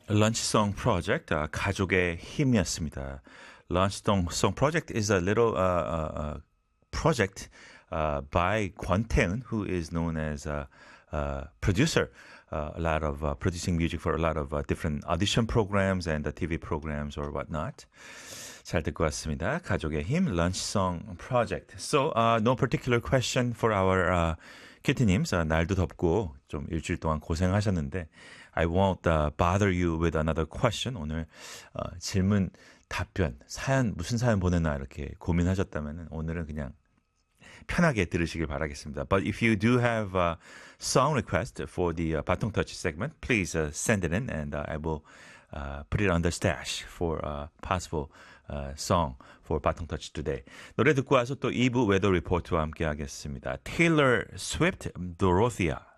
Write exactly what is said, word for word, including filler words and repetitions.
런치송 프로젝트 아, 가족의 힘이었습니다. 런치송 Song Project is a little uh, uh, uh, project uh, by 권태은, who is known as a, a producer. Uh, a lot of uh, producing music for a lot of uh, different audition programs and uh, T V programs or whatnot. 잘 듣고 왔습니다. 가족의 힘, Lunch Song Project. So, uh, no particular question for our uh, 키티님스. Uh, 날도 덥고 좀 일주일 동안 고생하셨는데 I won't uh, bother you with another question. 오늘 uh, 질문, 답변, 사연, 무슨 사연 보내나 이렇게 고민하셨다면 오늘은 그냥 편하게 들으시길 바라겠습니다. But if you do have a song request for the uh, 바통 터치 segment, please uh, send it in and uh, I will uh, put it on the stash for a possible uh, song for 바통 터치 today. 노래 듣고 와서 또 이 부 웨더 리포트와 함께 하겠습니다. Taylor Swift, Dorothea.